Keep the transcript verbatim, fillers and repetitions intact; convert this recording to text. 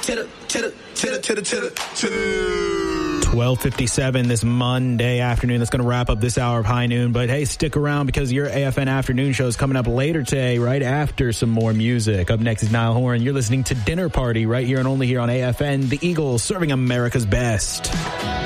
chitter, chitter, chitter, chitter, chitter, chitter. twelve fifty-seven this Monday afternoon. That's going to wrap up this hour of High Noon. But hey, stick around because your A F N afternoon show is coming up later today, right after some more music. Up next is Niall Horan. You're listening to Dinner Party right here and only here on A F N. The Eagles serving America's best.